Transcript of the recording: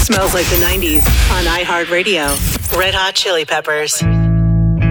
Smells like the 90s on iHeartRadio. Red Hot Chili Peppers.